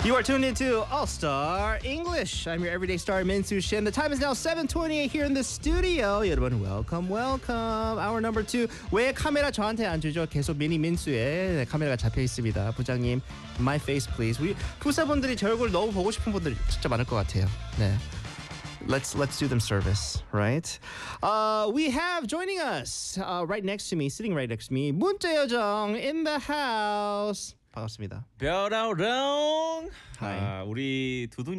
You are tuned into All Star English. I'm your everyday star Min-Soo Shin. The time is now 7:28 here in the studio. 여러분, welcome. Hour number 2. 왜 카메라 저한테 안 주죠? 계속 미니 민수의 카메라가 잡혀 있습니다. 부장님, my face please. 우리 구사분들이 제 얼굴 너무 보고 싶은 분들이 진짜 많을 것 같아요. 네. Let's do them service, right? We have joining us right next to me, sitting right next to me, 문자여정 in the house. 반갑습니다. 뾰라우랑. Hi. 우리 두둥